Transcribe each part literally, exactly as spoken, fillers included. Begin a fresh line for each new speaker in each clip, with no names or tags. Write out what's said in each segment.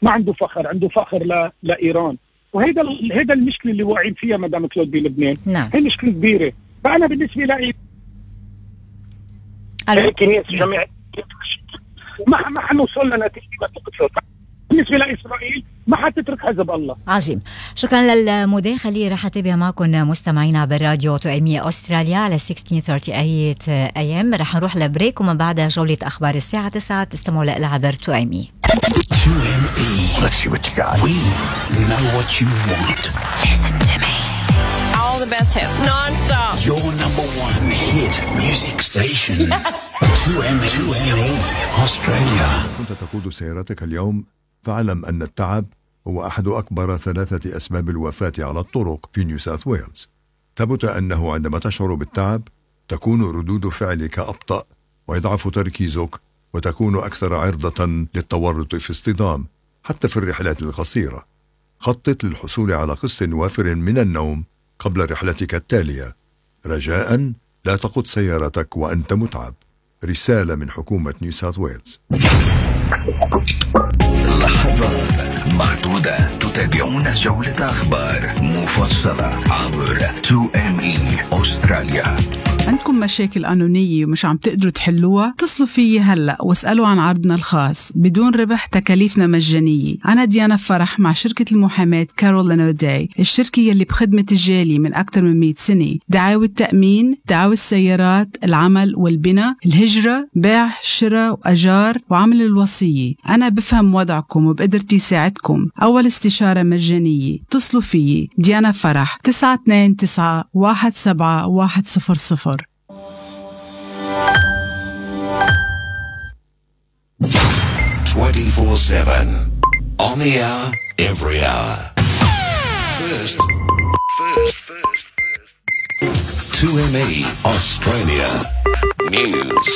ما عنده فخر، عنده فخر ل... لايران. وهيدا هيدا المشكله اللي واعيين فيها مدام كلود بلبنان.
نعم.
هي مشكله كبيره. فانا بالنسبه لي الكنيسه جميع ما ما حنوصل لنتيجه ما تقصد. بالنسبه لاسرائيل ما حتترك حزب الله.
عظيم، شكرا للمداخله. رح اتابع معكم مستمعينا بالراديو توأمية استراليا على ستة عشر ثلاثة وثلاثين اي ام. رح نروح لبريك ومن بعدها جوله اخبار الساعه تسعة. تستمعوا لها عبر توأمية.
تو إم إي. Let's see what you got. We know what you want. Listen to me.
All the best hits non-stop.
Your number one hit music station.
Yes.
تو إم إي Australia.
كنت تقود سيارتك اليوم فاعلم أن التعب هو أحد أكبر ثلاثة أسباب الوفاة على الطرق في نيو ساوث ويلز. ثبت أنه عندما تشعر بالتعب تكون ردود فعلك أبطأ ويضعف تركيزك وتكون أكثر عرضة للتورط في اصطدام حتى في الرحلات القصيرة. خطط للحصول على قسط وافر من النوم قبل رحلتك التالية. رجاء لا تقود سيارتك وأنت متعب. رسالة من حكومة نيو ساوث ويلز.
لحظات معدودة تتابعون جولة أخبار مفصلة عبر تو إم إي أستراليا.
عندكم مشاكل قانونية ومش عم تقدروا تحلوها؟ اتصلوا فيي هلأ واسألوا عن عرضنا الخاص بدون ربح، تكاليفنا مجانية. أنا ديانا فرح مع شركة المحاماة كارول لانوداي، الشركة يلي بخدمة الجالية من أكثر من مئة سنة. دعاوى التأمين، دعاوى السيارات، العمل والبناء، الهجرة، بيع، شراء وأجار وعمل الوصية. أنا بفهم وضعكم وبقدرتي ساعدكم. أول استشارة مجانية. اتصلوا فيي ديانا فرح تسعة اثنين تسعة واحد سبعة واحد صفر صفر.
twenty-four seven on the hour, every hour. First, first, first, first. two M E Australia News.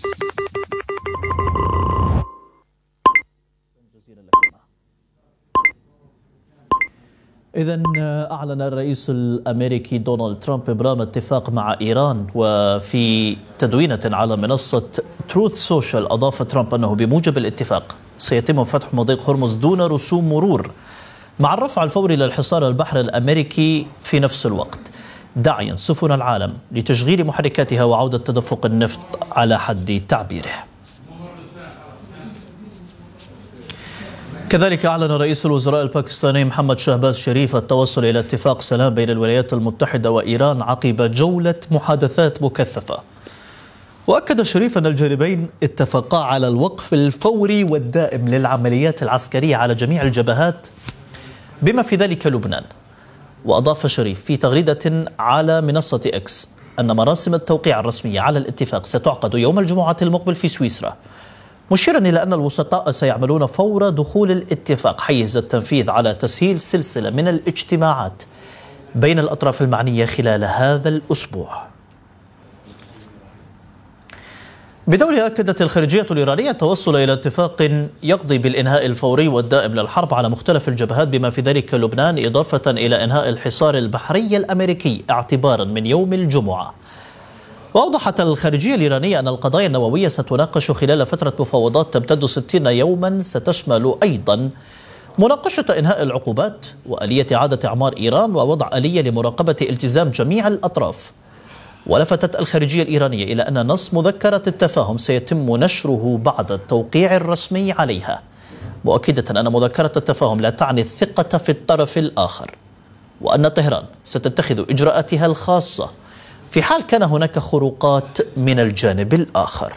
إذن أعلن الرئيس الأمريكي دونالد ترامب إبرام اتفاق مع إيران، وفي تدوينة على منصة تروث سوشيال أضاف ترامب أنه بموجب الاتفاق سيتم فتح مضيق هرمز دون رسوم مرور مع الرفع الفوري للحصار البحر الأمريكي في نفس الوقت، داعيا سفن العالم لتشغيل محركاتها وعودة تدفق النفط على حد تعبيره. كذلك أعلن رئيس الوزراء الباكستاني محمد شهباز شريف التوصل إلى اتفاق سلام بين الولايات المتحدة وإيران عقب جولة محادثات مكثفة. وأكد شريف أن الجانبين اتفقا على الوقف الفوري والدائم للعمليات العسكرية على جميع الجبهات بما في ذلك لبنان. وأضاف شريف في تغريدة على منصة إكس أن مراسم التوقيع الرسمية على الاتفاق ستعقد يوم الجمعة المقبل في سويسرا، مشيرا إلى أن الوسطاء سيعملون فور دخول الاتفاق حيز التنفيذ على تسهيل سلسلة من الاجتماعات بين الأطراف المعنية خلال هذا الأسبوع. بدورها أكدت الخارجية الإيرانية التوصل إلى اتفاق يقضي بالإنهاء الفوري والدائم للحرب على مختلف الجبهات بما في ذلك لبنان، إضافة إلى إنهاء الحصار البحري الأمريكي اعتبارا من يوم الجمعة. وأوضحت الخارجية الإيرانية أن القضايا النووية ستناقش خلال فترة مفاوضات تمتد ستين يوما ستشمل أيضا مناقشة إنهاء العقوبات وآلية إعادة إعمار إيران ووضع آلية لمراقبة التزام جميع الأطراف. ولفتت الخارجية الإيرانية إلى أن نص مذكرة التفاهم سيتم نشره بعد التوقيع الرسمي عليها، مؤكدة أن مذكرة التفاهم لا تعني الثقة في الطرف الآخر، وأن طهران ستتخذ إجراءاتها الخاصة في حال كان هناك خروقات من الجانب الآخر.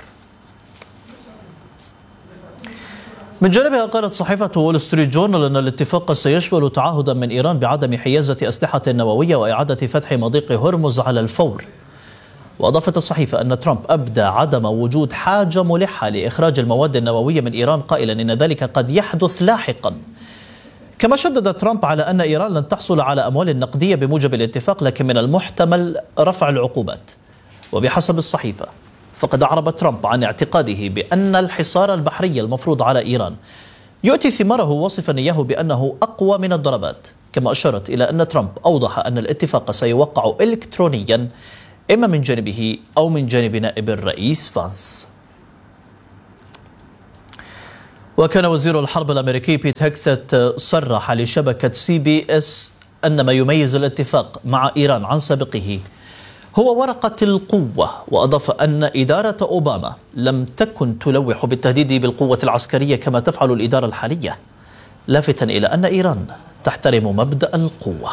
من جانبها قالت صحيفة وول ستريت جورنال أن الاتفاق سيشمل تعهدا من إيران بعدم حيازة أسلحة نووية وإعادة فتح مضيق هرمز على الفور. وأضافت الصحيفة أن ترامب أبدى عدم وجود حاجة ملحة لإخراج المواد النووية من إيران، قائلا إن ذلك قد يحدث لاحقا. كما شدد ترامب على أن إيران لن تحصل على أموال نقدية بموجب الاتفاق، لكن من المحتمل رفع العقوبات. وبحسب الصحيفة فقد أعرب ترامب عن اعتقاده بأن الحصار البحري المفروض على إيران يؤتي ثماره، وصفا إياه بأنه أقوى من الضربات. كما أشارت إلى أن ترامب أوضح أن الاتفاق سيوقع إلكترونيا إما من جانبه أو من جانب نائب الرئيس فانس. وكان وزير الحرب الأمريكي بيت هيكست صرح لشبكة سي بي اس أن ما يميز الاتفاق مع إيران عن سابقه هو ورقة القوة، وأضاف أن إدارة أوباما لم تكن تلوح بالتهديد بالقوة العسكرية كما تفعل الإدارة الحالية، لافتا إلى أن إيران تحترم مبدأ القوة.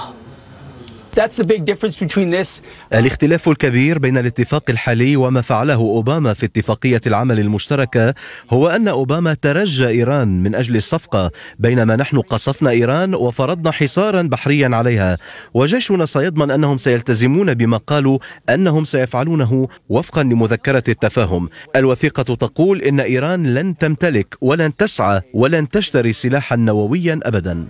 الاختلاف الكبير بين الاتفاق الحالي وما فعله أوباما في اتفاقية العمل المشتركة هو أن أوباما ترجى إيران من أجل الصفقة، بينما نحن قصفنا إيران وفرضنا حصارا بحريا عليها، وجيشنا سيضمن أنهم سيلتزمون بما قالوا أنهم سيفعلونه وفقا لمذكرة التفاهم. الوثيقة تقول إن إيران لن تمتلك ولن تسعى ولن تشتري سلاحا نوويا أبدا.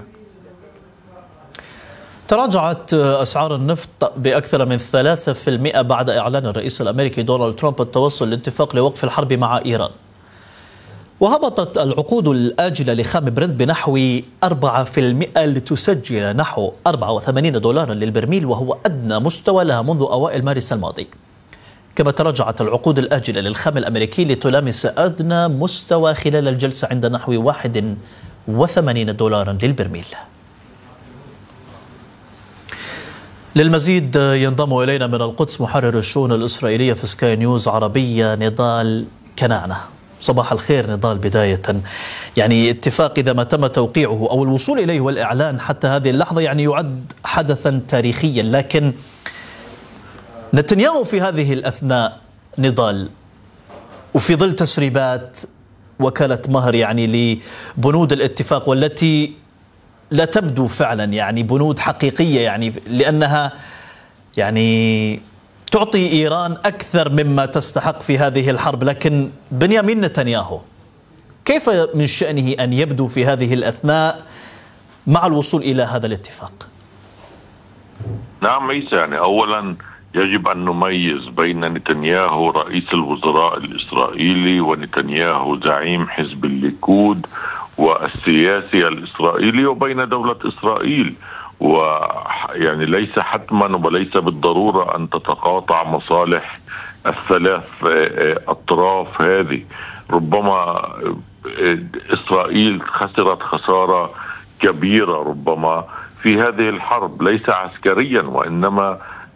تراجعت أسعار النفط بأكثر من ثلاثة بالمئة بعد إعلان الرئيس الأمريكي دونالد ترامب التوصل لاتفاق لوقف الحرب مع إيران، وهبطت العقود الآجلة لخام برنت بنحو أربعة بالمئة لتسجل نحو أربعة وثمانين دولارا للبرميل، وهو أدنى مستوى لها منذ أوائل مارس الماضي. كما تراجعت العقود الآجلة للخام الأمريكي لتلامس أدنى مستوى خلال الجلسة عند نحو واحد وثمانين دولارا للبرميل. للمزيد ينضم إلينا من القدس محرر الشؤون الإسرائيلية في سكاي نيوز عربية نضال كنانة. صباح الخير نضال. بداية يعني اتفاق إذا ما تم توقيعه أو الوصول إليه والإعلان حتى هذه اللحظة يعني يعد حدثا تاريخيا، لكن نتنياهو في هذه الأثناء نضال وفي ظل تسريبات وكالة مهر يعني لبنود الاتفاق والتي لا تبدو فعلا يعني بنود حقيقية، يعني لأنها يعني تعطي إيران أكثر مما تستحق في هذه الحرب، لكن بنيامين نتنياهو كيف من شأنه أن يبدو في هذه الأثناء مع الوصول إلى هذا الاتفاق؟
نعم عيسى، يعني أولا يجب أن نميز بين نتنياهو رئيس الوزراء الإسرائيلي ونتنياهو زعيم حزب الليكود والسياسي الإسرائيلي وبين دولة إسرائيل، ويعني ليس حتما وليس بالضرورة أن تتقاطع مصالح الثلاث أطراف هذه. ربما إسرائيل خسرت خسارة كبيرة ربما في هذه الحرب، ليس عسكريا وإنما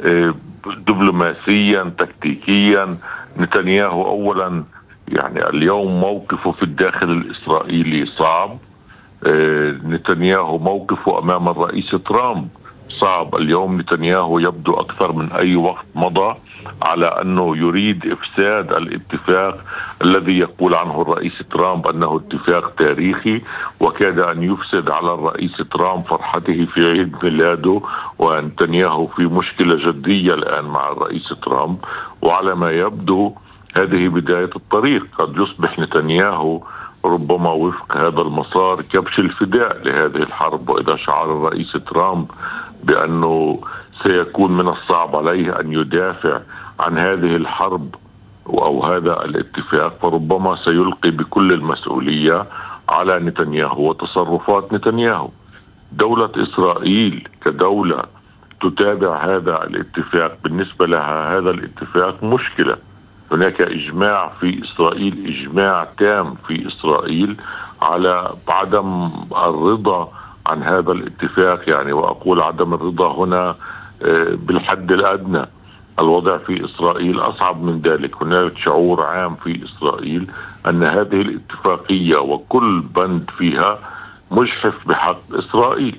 دبلوماسيا تكتيكيا. نتنياهو أولا يعني اليوم موقفه في الداخل الإسرائيلي صعب، نتنياهو موقفه أمام الرئيس ترامب صعب. اليوم نتنياهو يبدو أكثر من أي وقت مضى على أنه يريد إفساد الاتفاق الذي يقول عنه الرئيس ترامب أنه اتفاق تاريخي، وكاد أن يفسد على الرئيس ترامب فرحته في عيد ميلاده. ونتنياهو في مشكلة جدية الآن مع الرئيس ترامب، وعلى ما يبدو هذه بداية الطريق. قد يصبح نتنياهو ربما وفق هذا المسار كبش الفداء لهذه الحرب، وإذا شعر الرئيس ترامب بأنه سيكون من الصعب عليه أن يدافع عن هذه الحرب أو هذا الاتفاق، فربما سيلقي بكل المسؤولية على نتنياهو وتصرفات نتنياهو. دولة إسرائيل كدولة تتابع هذا الاتفاق، بالنسبة لها هذا الاتفاق مشكلة. هناك إجماع في إسرائيل، إجماع تام في إسرائيل على عدم الرضا عن هذا الاتفاق، يعني وأقول عدم الرضا هنا بالحد الأدنى. الوضع في إسرائيل أصعب من ذلك، هناك شعور عام في إسرائيل أن هذه الاتفاقية وكل بند فيها مجحف بحق إسرائيل.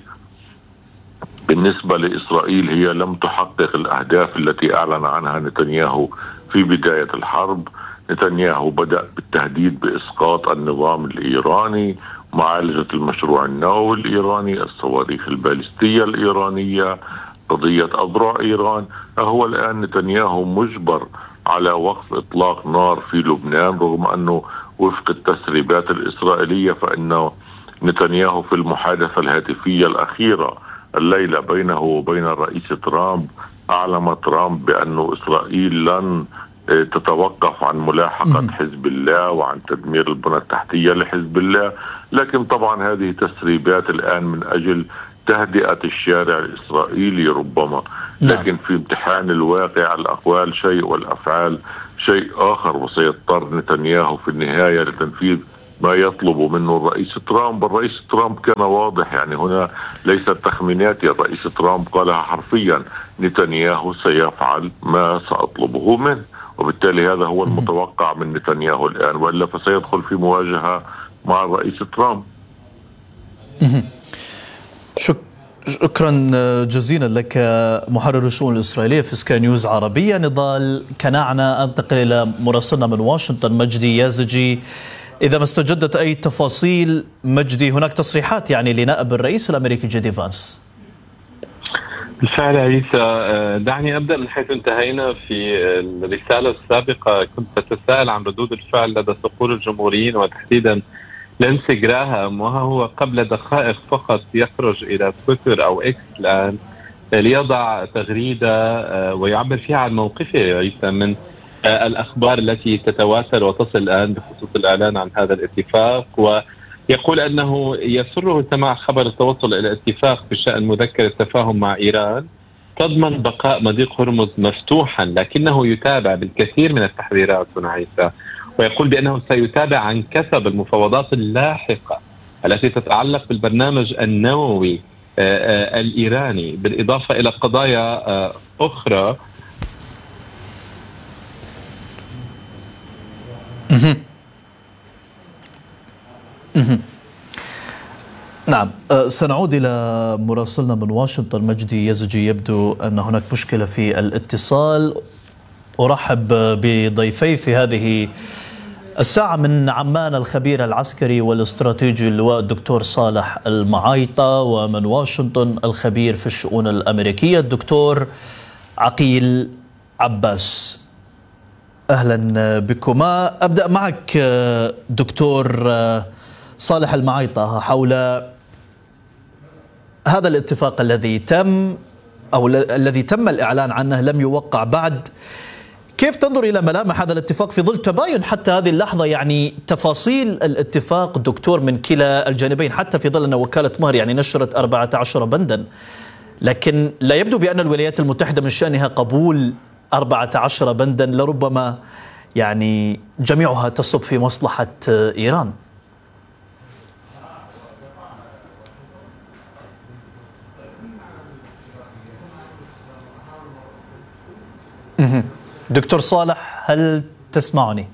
بالنسبة لإسرائيل هي لم تحقق الأهداف التي أعلن عنها نتنياهو في بداية الحرب. نتنياهو بدأ بالتهديد بإسقاط النظام الإيراني، معالجة المشروع النووي الإيراني، الصواريخ البالستية الإيرانية، قضية أذرع إيران. هو الآن نتنياهو مجبر على وقف إطلاق نار في لبنان، رغم أنه وفق التسريبات الإسرائيلية فإن نتنياهو في المحادثة الهاتفية الأخيرة الليلة بينه وبين الرئيس ترامب أعلم ترامب بأن إسرائيل لن تتوقف عن ملاحقة حزب الله وعن تدمير البنى التحتية لحزب الله. لكن طبعا هذه تسريبات الآن من أجل تهدئة الشارع الإسرائيلي ربما، لكن في امتحان الواقع الأقوال شيء والأفعال شيء آخر، وسيضطر نتنياهو في النهاية لتنفيذ ما يطلب منه الرئيس ترامب. الرئيس ترامب كان واضح، يعني هنا ليست تخمينات، الرئيس ترامب قالها حرفيا: نتنياهو سيفعل ما سأطلبه منه، وبالتالي هذا هو المتوقع من نتنياهو الآن، وإلا فسيدخل في مواجهة مع الرئيس ترامب.
شكرا جزيلا لك محرر الشؤون الإسرائيلية في سكاي نيوز عربية. نضال كنعنا. أنتقل إلى مراسلنا من واشنطن مجدي يازجي. إذا ما استجدت أي تفاصيل مجدي، هناك تصريحات يعني لنائب الرئيس الأمريكي جي دي فانس.
بالفعل عيسى، دعني أبدأ من حيث انتهينا في الرسالة السابقة. كنت أتساءل عن ردود الفعل لدى صقور الجمهوريين، وتحديدا لينسي جراهام، وهو قبل دقائق فقط يخرج إلى تويتر أو إكس الآن ليضع تغريدة ويعبر فيها عن موقفه عيسى من الأخبار التي تتواتر وتصل الآن بخصوص الإعلان عن هذا الاتفاق، ويقول أنه يسره سماع خبر التوصل إلى اتفاق بشأن مذكرة التفاهم مع إيران تضمن بقاء مضيق هرمز مفتوحا، لكنه يتابع بالكثير من التحذيرات هنا عيسى، ويقول بأنه سيتابع عن كسب المفاوضات اللاحقة التي تتعلق بالبرنامج النووي الإيراني، بالإضافة إلى قضايا أخرى.
نعم، سنعود إلى مراسلنا من واشنطن مجدي يزجي. يبدو أن هناك مشكلة في الاتصال. أرحب بضيفي في هذه الساعة من عمان الخبير العسكري والاستراتيجي اللواء الدكتور صالح المعايطة، ومن واشنطن الخبير في الشؤون الأمريكية الدكتور عقيل عباس. أهلا بكما. أبدأ معك دكتور صالح المعايطة حول هذا الاتفاق الذي تم أو الذي تم الإعلان عنه، لم يوقع بعد. كيف تنظر إلى ملامح هذا الاتفاق في ظل تباين حتى هذه اللحظة يعني تفاصيل الاتفاق دكتور من كلا الجانبين، حتى في ظل أن وكالة مهر يعني نشرت أربعة عشر بندا، لكن لا يبدو بأن الولايات المتحدة من شأنها قبول أربعة عشر بندا، لربما يعني جميعها تصب في مصلحة إيران. دكتور صالح، هل تسمعني؟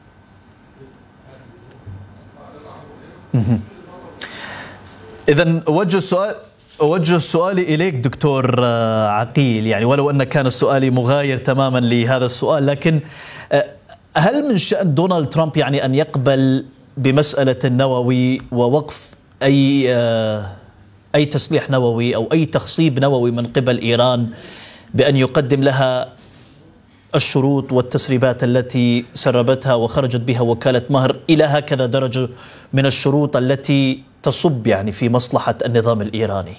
إذن أوجه السؤال أوجه سؤالي إليك دكتور عقيل، يعني ولو أن كان السؤال مغاير تماما لهذا السؤال، لكن هل من شأن دونالد ترامب يعني أن يقبل بمسألة النووي ووقف أي أي تسليح نووي أو أي تخصيب نووي من قبل إيران بأن يقدم لها الشروط والتسريبات التي سربتها وخرجت بها وكالة مهر إلى هكذا درجة من الشروط التي تصب يعني في مصلحة النظام الإيراني؟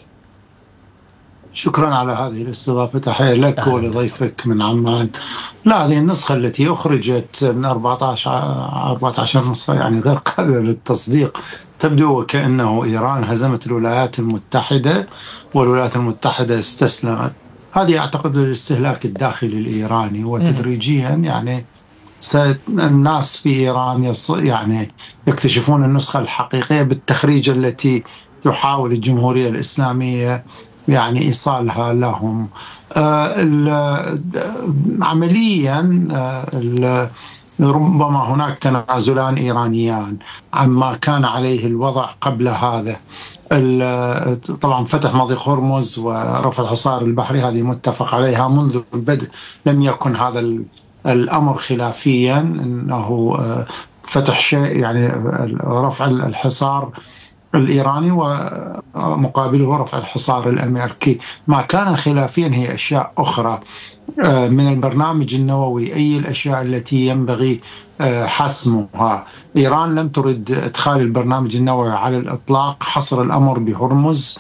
شكرا على هذه الاستضافة، تحية لك ولضيفك من عمان. لا، هذه النسخة التي أخرجت من أربعة عشر نسخة يعني غير قابلة للتصديق. تبدو وكأنه إيران هزمت الولايات المتحدة والولايات المتحدة استسلمت. هذه أعتقد الاستهلاك الداخلي الإيراني، وتدريجيا يعني الناس في إيران يعني يكتشفون النسخة الحقيقية بالتخريج التي يحاول الجمهورية الإسلامية يعني إيصالها لهم. آه عمليا آه ربما هناك تنازلان إيرانيان عما كان عليه الوضع قبل هذا. طبعا فتح مضيق هرمز ورفع الحصار البحري هذه متفق عليها منذ البدء، لم يكن هذا الأمر خلافيا، أنه فتح شيء يعني رفع الحصار الإيراني ومقابله رفع الحصار الأمريكي. ما كان خلافيا هي أشياء أخرى من البرنامج النووي، أي الأشياء التي ينبغي حسمها. إيران لم ترد إدخال البرنامج النووي على الإطلاق، حصر الأمر بهرمز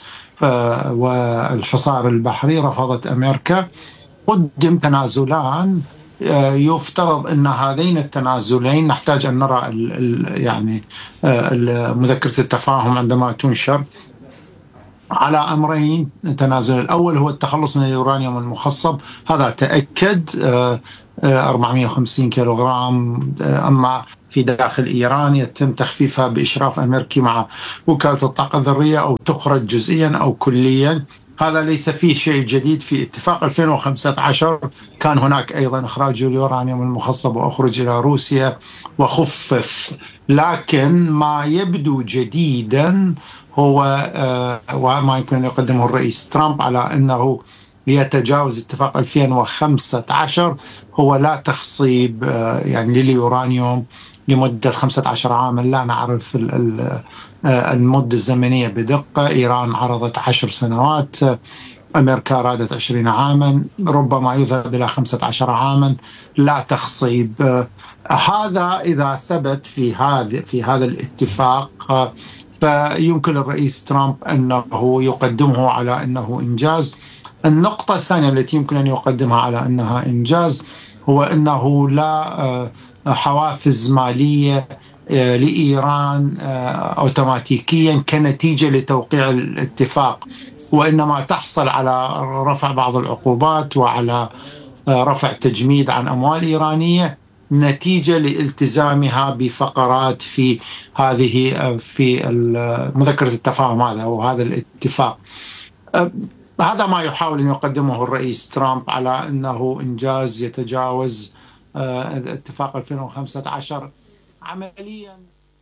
والحصار البحري رفضت أمريكا. قدم تنازلان، يفترض أن هذين التنازلين نحتاج أن نرى ال ال يعني مذكرة التفاهم عندما تنشر على أمرين. التنازل الأول هو التخلص من اليورانيوم المخصب، هذا تأكد أربعمئة وخمسين كيلوغرام. أما في داخل إيران يتم تخفيفها بإشراف أمريكي مع وكالة الطاقة الذرية أو تخرج جزئيا أو كليا. هذا ليس فيه شيء جديد. في اتفاق ألفين وخمسة عشر كان هناك أيضا إخراج اليورانيوم المخصب وأخرج إلى روسيا وخفف، لكن ما يبدو جديدا هو وما يمكن أن يقدمه الرئيس ترامب على أنه يتجاوز اتفاق ألفين وخمسة عشر هو لا تخصيب يعني لليورانيوم لمدة خمسة عشر عاما. لا نعرف المدة الزمنية بدقة. إيران عرضت عشر سنوات، أمريكا أرادت عشرين عاما، ربما يذهب إلى خمسة عشر عاما لا تخصيب. هذا إذا ثبت في هذا في هذا الاتفاق فيمكن الرئيس ترامب أنه يقدمه على أنه إنجاز. النقطة الثانية التي يمكن أن يقدمها على أنها إنجاز هو أنه لا حوافز مالية لإيران أوتوماتيكيا كنتيجة لتوقيع الاتفاق، وإنما تحصل على رفع بعض العقوبات وعلى رفع تجميد عن أموال إيرانية نتيجة لالتزامها بفقرات في هذه في مذكرة التفاهم هذا وهذا الاتفاق. هذا ما يحاول أن يقدمه الرئيس ترامب على أنه إنجاز يتجاوز الاتفاق ألفين وخمسة عشر عمليا.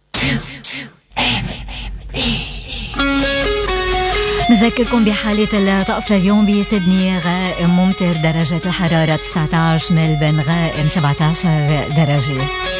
نذكركم بحالة الطقس اليوم بسيدني غائم ممطر درجة الحرارة تسعة عشر، ملبن غائم سبعة عشر درجة.